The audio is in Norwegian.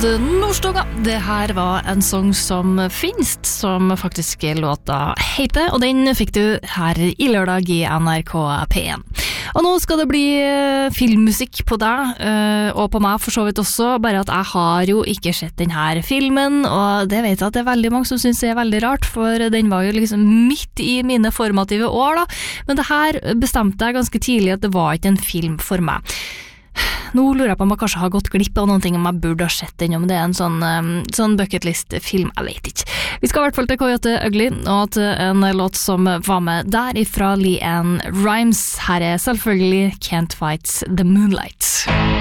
Nordstoga, det her var en sang som finnes, som faktisk låta heter, og den fikk du her i lørdag i NRK P1. Og nå skal det bli filmmusikk på deg, og på meg for så vidt også, bare at jeg har jo ikke sett den her filmen, og det vet jeg at det er veldig mange som synes det er veldig rart, for den var jo liksom midt i mine formative år da, men det her bestemte jeg ganske tidlig at det var ikke en film for meg. Nå lurer jeg på om jeg kanskje har gått glipp av noen ting om jeg burde ha sett den, om det er en sånn bucketlist-film, jeg vet ikke. Vi skal i hvert fall til Coyote Ugly, og til en låt som var med der ifra LeAnn Rimes. Her er selvfølgelig Can't Fight the Moonlight.